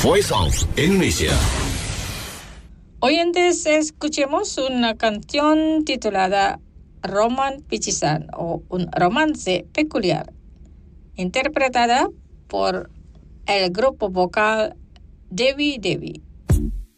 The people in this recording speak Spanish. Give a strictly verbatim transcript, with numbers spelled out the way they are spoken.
Voice of Indonesia. Oyentes, escuchemos una canción titulada Roman Pichisan o un romance peculiar, interpretada por el grupo vocal Dewi Dewi.